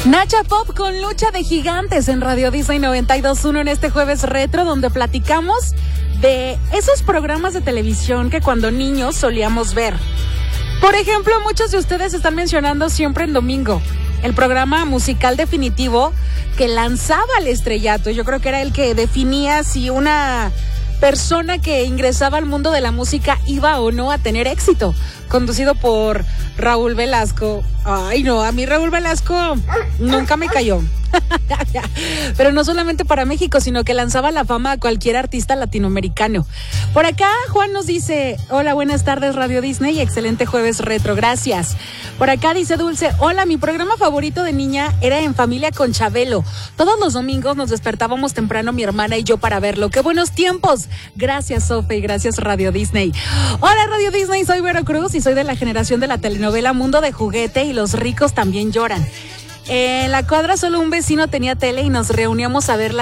Nacha Pop con Lucha de Gigantes en Radio Disney 92.1 en este jueves retro, donde platicamos de esos programas de televisión que cuando niños solíamos ver. Por ejemplo, muchos de ustedes están mencionando Siempre en Domingo, el programa musical definitivo que lanzaba al estrellato. Yo creo que era el que definía si una persona que ingresaba al mundo de la música iba o no a tener éxito. Conducido por Raúl Velasco. Ay, no, a mí Raúl Velasco nunca me cayó. Pero no solamente para México, sino que lanzaba la fama a cualquier artista latinoamericano. Por acá Juan nos dice: hola, buenas tardes Radio Disney, excelente jueves retro, gracias. Por acá dice Dulce: hola, mi programa favorito de niña era En Familia con Chabelo. Todos los domingos nos despertábamos temprano mi hermana y yo para verlo. ¡Qué buenos tiempos! Gracias, Sofe, y gracias Radio Disney. Hola Radio Disney, soy Vero Cruz y soy de la generación de la telenovela Mundo de Juguete y Los ricos también lloran. En la cuadra solo un vecino tenía tele y nos reuníamos a verla